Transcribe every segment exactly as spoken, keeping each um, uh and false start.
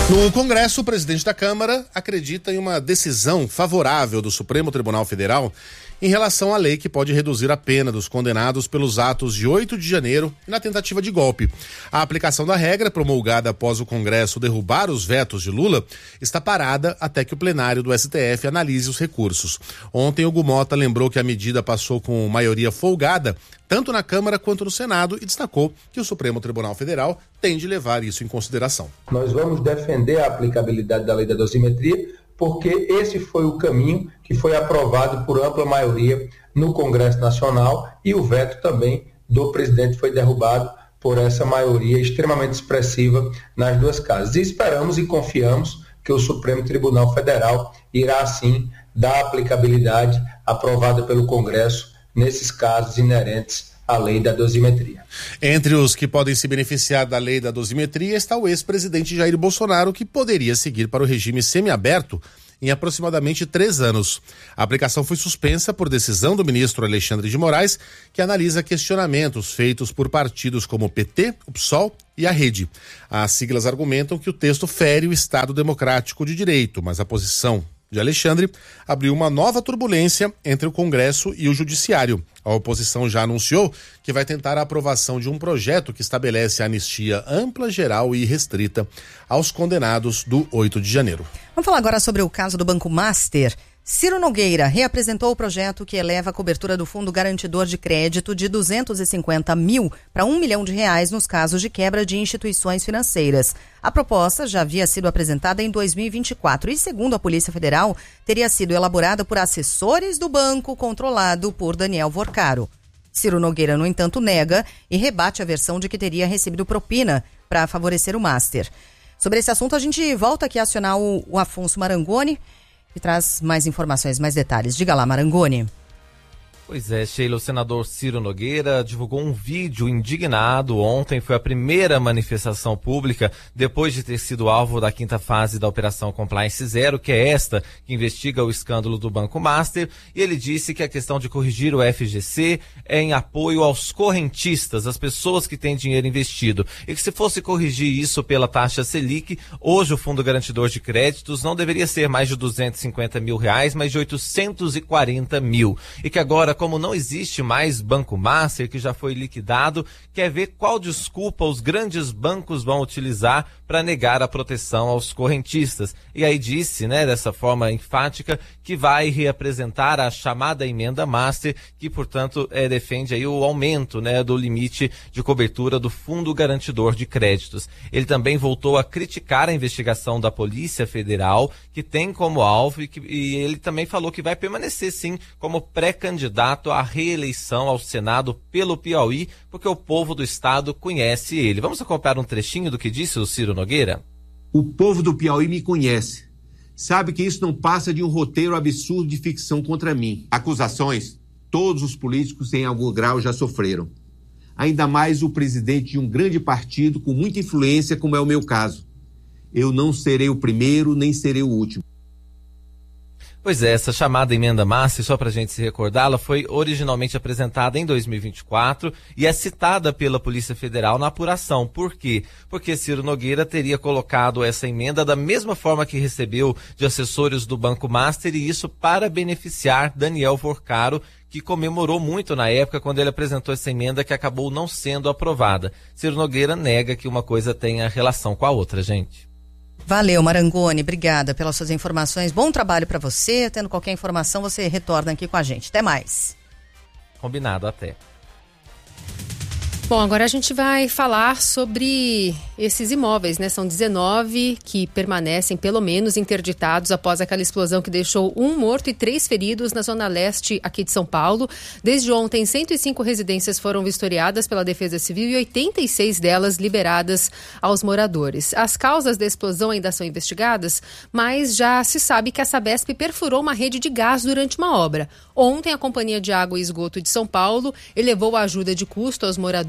No Congresso, o presidente da Câmara acredita em uma decisão favorável do Supremo Tribunal Federal em relação à lei que pode reduzir a pena dos condenados pelos atos de oito de janeiro e na tentativa de golpe. A aplicação da regra, promulgada após o Congresso derrubar os vetos de Lula, está parada até que o plenário do S T F analise os recursos. Ontem, Hugo Mota lembrou que a medida passou com maioria folgada, tanto na Câmara quanto no Senado, e destacou que o Supremo Tribunal Federal tem de levar isso em consideração. Nós vamos defender a aplicabilidade da lei da dosimetria, porque esse foi o caminho que foi aprovado por ampla maioria no Congresso Nacional e o veto também do presidente foi derrubado por essa maioria extremamente expressiva nas duas casas. E esperamos e confiamos que o Supremo Tribunal Federal irá, sim, dar aplicabilidade aprovada pelo Congresso nesses casos inerentes à lei da dosimetria. Entre os que podem se beneficiar da lei da dosimetria está o ex-presidente Jair Bolsonaro, que poderia seguir para o regime semiaberto em aproximadamente três anos. A aplicação foi suspensa por decisão do ministro Alexandre de Moraes, que analisa questionamentos feitos por partidos como o P T, o P SOL e a Rede. As siglas argumentam que o texto fere o Estado Democrático de Direito, mas a posição de Alexandre abriu uma nova turbulência entre o Congresso e o Judiciário. A oposição já anunciou que vai tentar a aprovação de um projeto que estabelece a anistia ampla, geral e restrita aos condenados do oito de janeiro. Vamos falar agora sobre o caso do Banco Master. Ciro Nogueira reapresentou o projeto que eleva a cobertura do Fundo Garantidor de Crédito de duzentos e cinquenta mil para um milhão de reais nos casos de quebra de instituições financeiras. A proposta já havia sido apresentada em dois mil e vinte e quatro e, segundo a Polícia Federal, teria sido elaborada por assessores do banco controlado por Daniel Vorcaro. Ciro Nogueira, no entanto, nega e rebate a versão de que teria recebido propina para favorecer o Master. Sobre esse assunto, a gente volta aqui a acionar o, o Afonso Marangoni, e traz mais informações, mais detalhes. Diga lá, Marangoni. Pois é, Sheila, o senador Ciro Nogueira divulgou um vídeo indignado ontem. Foi a primeira manifestação pública depois de ter sido alvo da quinta fase da Operação Compliance Zero, que é esta que investiga o escândalo do Banco Master. E ele disse que a questão de corrigir o F G C é em apoio aos correntistas, as pessoas que têm dinheiro investido. E que se fosse corrigir isso pela taxa Selic, hoje o Fundo Garantidor de Créditos não deveria ser mais de duzentos e cinquenta mil reais, mas de oitocentos e quarenta mil. E que agora, como não existe mais Banco Master, que já foi liquidado, quer ver qual desculpa os grandes bancos vão utilizar para negar a proteção aos correntistas. E aí disse, né, dessa forma enfática, que vai reapresentar a chamada emenda Master, que, portanto, é, defende aí o aumento, né, do limite de cobertura do Fundo Garantidor de Créditos. Ele também voltou a criticar a investigação da Polícia Federal, que tem como alvo, e, que, e ele também falou que vai permanecer, sim, como pré-candidato à reeleição ao Senado pelo Piauí, porque o povo do estado conhece ele. Vamos acompanhar um trechinho do que disse o Ciro Nogueira? O povo do Piauí me conhece. Sabe que isso não passa de um roteiro absurdo de ficção contra mim. Acusações, todos os políticos em algum grau já sofreram. Ainda mais o presidente de um grande partido com muita influência, como é o meu caso. Eu não serei o primeiro, nem serei o último. Pois é, essa chamada emenda Master, só para a gente se recordar, ela foi originalmente apresentada em dois mil e vinte e quatro e é citada pela Polícia Federal na apuração. Por quê? Porque Ciro Nogueira teria colocado essa emenda da mesma forma que recebeu de assessores do Banco Master, e isso para beneficiar Daniel Vorcaro, que comemorou muito na época quando ele apresentou essa emenda que acabou não sendo aprovada. Ciro Nogueira nega que uma coisa tenha relação com a outra, gente. Valeu, Marangoni, obrigada pelas suas informações. Bom trabalho para você. Tendo qualquer informação, você retorna aqui com a gente. Até mais. Combinado, até. Bom, agora a gente vai falar sobre esses imóveis, né? São dezenove que permanecem, pelo menos, interditados após aquela explosão que deixou um morto e três feridos na zona leste aqui de São Paulo. Desde ontem, cento e cinco residências foram vistoriadas pela Defesa Civil e oitenta e seis delas liberadas aos moradores. As causas da explosão ainda são investigadas, mas já se sabe que a Sabesp perfurou uma rede de gás durante uma obra. Ontem, a Companhia de Água e Esgoto de São Paulo elevou a ajuda de custo aos moradores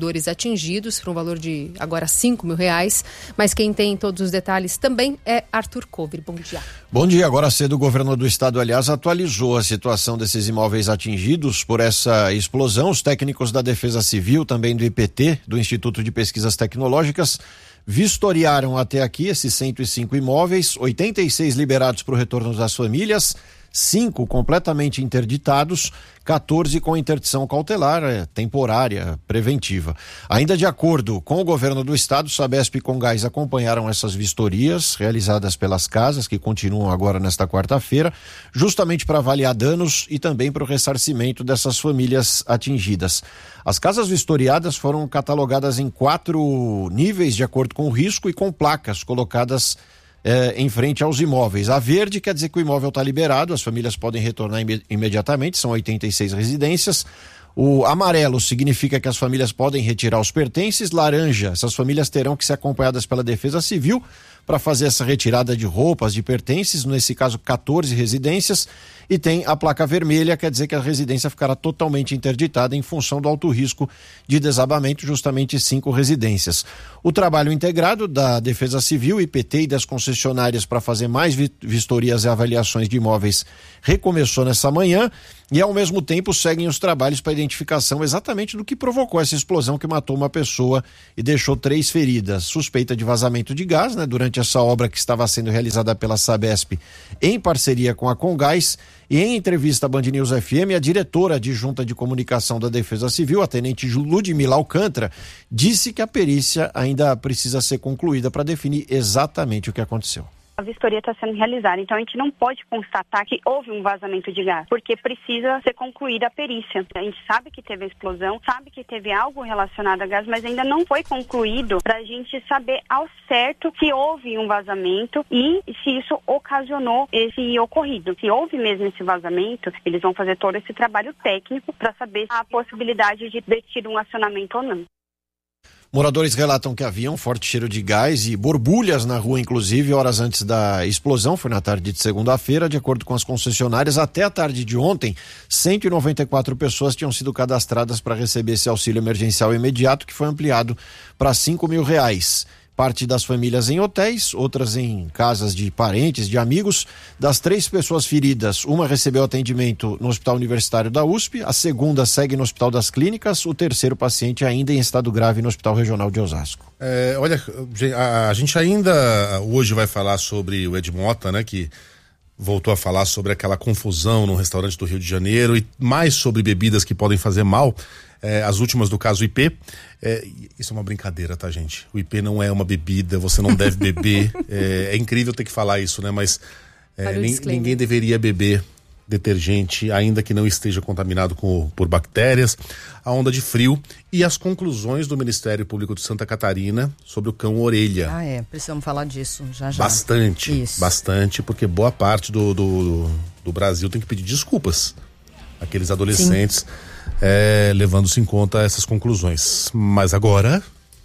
moradores atingidos, por um valor de agora cinco mil reais. Mas quem tem todos os detalhes também é Arthur Cover. Bom dia. Bom dia. Agora cedo o governo do estado, aliás, atualizou a situação desses imóveis atingidos por essa explosão. Os técnicos da Defesa Civil, também do I P T, do Instituto de Pesquisas Tecnológicas, vistoriaram até aqui esses cento e cinco imóveis, oitenta e seis liberados para o retorno das famílias, cinco completamente interditados, quatorze com interdição cautelar, é, temporária, preventiva. Ainda de acordo com o governo do estado, Sabesp e Congás acompanharam essas vistorias realizadas pelas casas, que continuam agora nesta quarta-feira, justamente para avaliar danos e também para o ressarcimento dessas famílias atingidas. As casas vistoriadas foram catalogadas em quatro níveis de acordo com o risco e com placas colocadas É, em frente aos imóveis. A verde quer dizer que o imóvel está liberado, as famílias podem retornar im- imediatamente, são oitenta e seis residências. O amarelo significa que as famílias podem retirar os pertences. Laranja, essas famílias terão que ser acompanhadas pela Defesa Civil para fazer essa retirada de roupas, de pertences, nesse caso quatorze residências. E tem a placa vermelha, quer dizer que a residência ficará totalmente interditada em função do alto risco de desabamento, justamente cinco residências. O trabalho integrado da Defesa Civil, I P T e das concessionárias para fazer mais vistorias e avaliações de imóveis recomeçou nessa manhã e ao mesmo tempo seguem os trabalhos para identificação exatamente do que provocou essa explosão que matou uma pessoa e deixou três feridas. Suspeita de vazamento de gás, né, durante essa obra que estava sendo realizada pela Sabesp em parceria com a Congás. E em entrevista à Band News F M, a diretora adjunta de comunicação da Defesa Civil, a tenente Ludmila Alcântara, disse que a perícia ainda precisa ser concluída para definir exatamente o que aconteceu. A vistoria está sendo realizada, então a gente não pode constatar que houve um vazamento de gás, porque precisa ser concluída a perícia. A gente sabe que teve a explosão, sabe que teve algo relacionado a gás, mas ainda não foi concluído para a gente saber ao certo se houve um vazamento e se isso ocasionou esse ocorrido. Se houve mesmo esse vazamento, eles vão fazer todo esse trabalho técnico para saber a possibilidade de ter tido um acionamento ou não. Moradores relatam que havia um forte cheiro de gás e borbulhas na rua, inclusive, horas antes da explosão. Foi na tarde de segunda-feira. De acordo com as concessionárias, até a tarde de ontem, cento e noventa e quatro pessoas tinham sido cadastradas para receber esse auxílio emergencial imediato, que foi ampliado para cinco mil reais. Parte das famílias em hotéis, outras em casas de parentes, de amigos. Das três pessoas feridas, uma recebeu atendimento no Hospital Universitário da U S P, a segunda segue no Hospital das Clínicas, o terceiro paciente ainda em estado grave no Hospital Regional de Osasco. É, olha, a, a gente ainda hoje vai falar sobre o Ed Mota, né, que voltou a falar sobre aquela confusão no restaurante do Rio de Janeiro e mais sobre bebidas que podem fazer mal. É, as últimas do caso I P, é, isso é uma brincadeira, tá, gente? O I P não é uma bebida, você não deve beber. é, é incrível ter que falar isso, né? Mas é, nin, ninguém deveria beber detergente, ainda que não esteja contaminado com, por bactérias. A onda de frio e as conclusões do Ministério Público de Santa Catarina sobre o cão orelha. Ah, é, precisamos falar disso já já. Bastante, isso. bastante, porque boa parte do, do, do Brasil tem que pedir desculpas. Aqueles adolescentes é, levando-se em conta essas conclusões. Mas agora...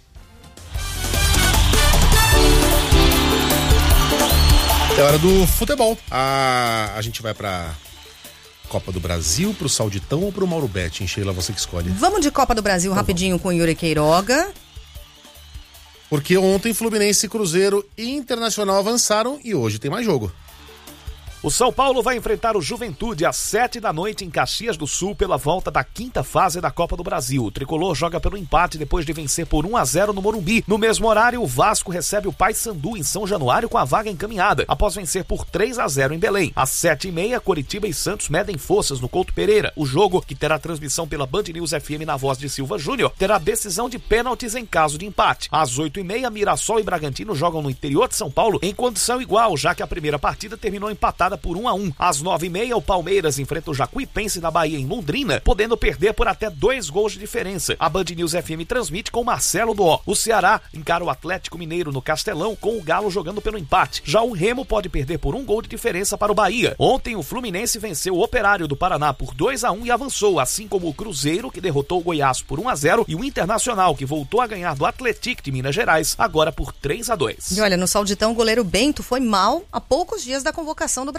é hora do futebol. A, a gente vai pra Copa do Brasil, pro Sauditão ou pro Mauro Betti, Sheila, você que escolhe. Vamos de Copa do Brasil então, rapidinho com o Yuri Queiroga. Porque ontem Fluminense, Cruzeiro e Internacional avançaram e hoje tem mais jogo. O São Paulo vai enfrentar o Juventude às sete da noite em Caxias do Sul pela volta da quinta fase da Copa do Brasil. O tricolor joga pelo empate depois de vencer por um a zero no Morumbi. No mesmo horário, o Vasco recebe o Paysandu em São Januário com a vaga encaminhada, após vencer por três a zero em Belém. Às sete e meia, Coritiba e Santos medem forças no Couto Pereira. O jogo, que terá transmissão pela Band News F M na voz de Silva Júnior, terá decisão de pênaltis em caso de empate. Às oito e meia, Mirassol e Bragantino jogam no interior de São Paulo em condição igual, já que a primeira partida terminou empatada por um a um. Às nove e meia, o Palmeiras enfrenta o Jacuipense da Bahia em Londrina, podendo perder por até dois gols de diferença. A Band News F M transmite com Marcelo Duó. O Ceará encara o Atlético Mineiro no Castelão, com o Galo jogando pelo empate. Já o Remo pode perder por um gol de diferença para o Bahia. Ontem, o Fluminense venceu o Operário do Paraná por dois a um e avançou, assim como o Cruzeiro, que derrotou o Goiás por um a zero, e o Internacional, que voltou a ganhar do Atlético de Minas Gerais, agora por três a dois. E olha, no Sauditão, o goleiro Bento foi mal a poucos dias da convocação do Brasil.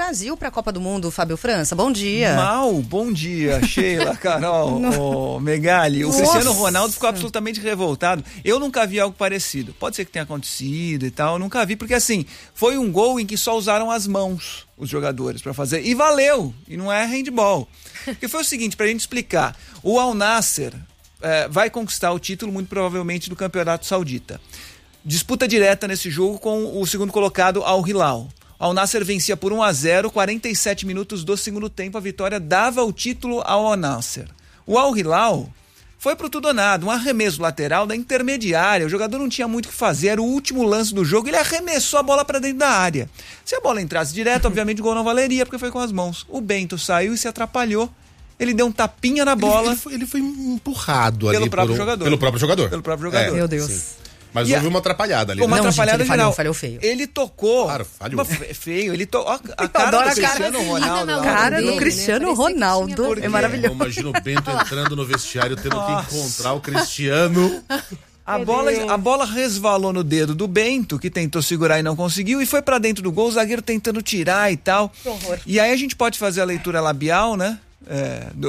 Brasil para a Copa do Mundo, Fábio França. Bom dia. Mal, bom dia, Sheila, Carol, oh, Megali. O Nossa. Cristiano Ronaldo ficou absolutamente revoltado. Eu nunca vi algo parecido. Pode ser que tenha acontecido e tal, eu nunca vi, porque assim, foi um gol em que só usaram as mãos os jogadores para fazer, e valeu, e não é handball. Porque foi o seguinte, pra gente explicar, o Al Nassr é, vai conquistar o título muito provavelmente do Campeonato Saudita. Disputa direta nesse jogo com o segundo colocado, Al Hilal. Al Nassr vencia por um a zero, quarenta e sete minutos do segundo tempo, a vitória dava o título ao Al Nassr. O Al Hilal foi pro tudo ou nada, um arremesso lateral da intermediária, o jogador não tinha muito o que fazer, era o último lance do jogo, ele arremessou a bola para dentro da área. Se a bola entrasse direto, obviamente o gol não valeria, porque foi com as mãos. O Bento saiu e se atrapalhou, ele deu um tapinha na bola. Ele, ele, foi, ele foi empurrado pelo ali próprio por um, jogador. Pelo próprio jogador. Pelo próprio jogador. É, meu Deus. Sim. Mas e houve a... uma atrapalhada ali. Uma né? atrapalhada Não, gente, ele geral. falhou, falhou feio. Ele tocou. Claro, falhou. Feio. Ele to... A cara do Cristiano Ronaldo. A cara do Cristiano Ronaldo é maravilhoso. Eu imagino o Bento entrando no vestiário, tendo Nossa. que encontrar o Cristiano. A bola, a bola resvalou no dedo do Bento, que tentou segurar e não conseguiu, e foi pra dentro do gol, o zagueiro tentando tirar e tal. Que horror. E aí a gente pode fazer a leitura labial, né? É, do,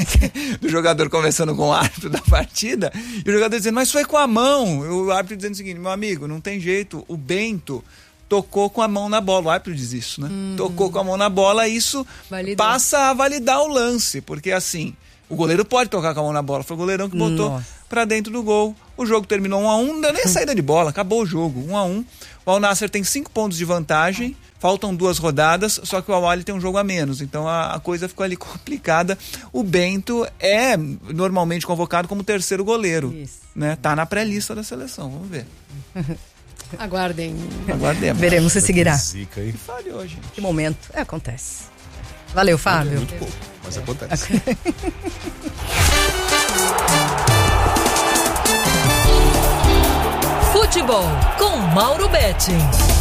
do jogador conversando com o árbitro da partida, e o jogador dizendo, mas foi com a mão. O árbitro dizendo o seguinte, meu amigo, não tem jeito, o Bento tocou com a mão na bola. O árbitro diz isso, né? Uhum. Tocou com a mão na bola, isso Validou. passa a validar o lance, porque assim, o goleiro pode tocar com a mão na bola, foi o goleirão que botou Nossa. pra dentro do gol. O jogo terminou um a um, não deu nem a saída de bola, acabou o jogo, um a um. O Al Nassr tem cinco pontos de vantagem, faltam duas rodadas, só que o Al Ahly tem um jogo a menos, então a, a coisa ficou ali complicada. O Bento é normalmente convocado como terceiro goleiro, Isso. né? Tá na pré-lista da seleção, vamos ver. Aguardem. Aguardemos. Veremos se seguirá. Zica, hein? Falhou, gente. Que momento. É, acontece. Valeu, Fábio. É muito pouco, mas acontece. Futebol com Mauro Betti.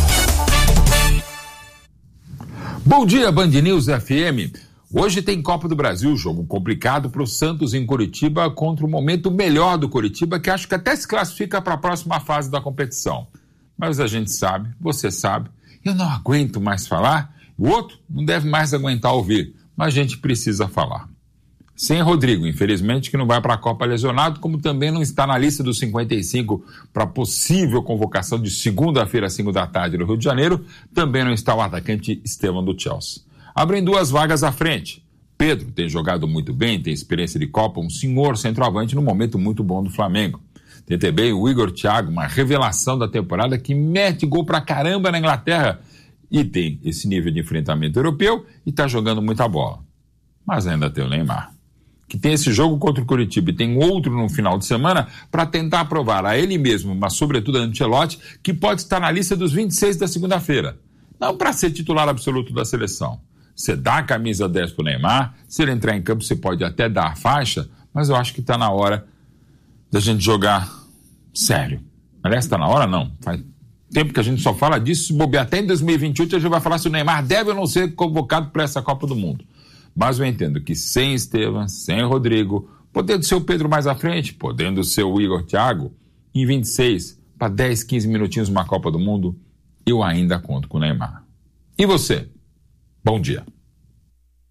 Bom dia, Band News F M. Hoje tem Copa do Brasil, jogo complicado para o Santos em Curitiba contra o momento melhor do Curitiba, que acho que até se classifica para a próxima fase da competição. Mas a gente sabe, você sabe, eu não aguento mais falar, o outro não deve mais aguentar ouvir, mas a gente precisa falar. Sem Rodrigo, infelizmente, que não vai para a Copa lesionado, como também não está na lista dos cinquenta e cinco para possível convocação de segunda-feira, às cinco da tarde, no Rio de Janeiro, também não está o atacante Estevão do Chelsea. Abrem duas vagas à frente. Pedro tem jogado muito bem, tem experiência de Copa, um senhor centroavante no momento muito bom do Flamengo. Tem também o Igor Thiago, uma revelação da temporada que mete gol pra caramba na Inglaterra e tem esse nível de enfrentamento europeu e está jogando muita bola. Mas ainda tem o Neymar, que tem esse jogo contra o Curitiba e tem outro no final de semana para tentar provar a ele mesmo, mas sobretudo a Ancelotti, que pode estar na lista dos vinte e seis da segunda-feira. Não para ser titular absoluto da seleção. Você dá a camisa dez pro Neymar, se ele entrar em campo você pode até dar a faixa, mas eu acho que está na hora da gente jogar sério. Aliás, está na hora não, faz tempo que a gente só fala disso, se bobear até em dois mil e vinte e oito a gente vai falar se o Neymar deve ou não ser convocado para essa Copa do Mundo. Mas eu entendo que sem Estevão, sem Rodrigo, podendo ser o Pedro mais à frente, podendo ser o Igor Thiago, em vinte e seis, para dez, quinze minutinhos uma Copa do Mundo, eu ainda conto com o Neymar. E você? Bom dia.